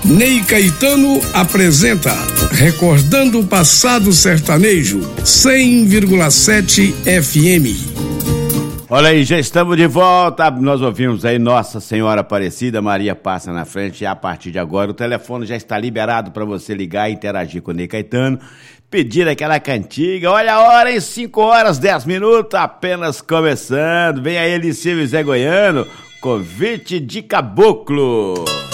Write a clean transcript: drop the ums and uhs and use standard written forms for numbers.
Ney Caetano apresenta Recordando o Passado Sertanejo, 100,7 FM. Olha aí, já estamos de volta. Nós ouvimos aí Nossa Senhora Aparecida, Maria Passa na Frente. E a partir de agora o telefone já está liberado para você ligar e interagir com o Ney Caetano, pedir aquela cantiga. Olha a hora, em 5h10, apenas começando. Vem aí Eliseu e Zé Goiano, Convite de Caboclo.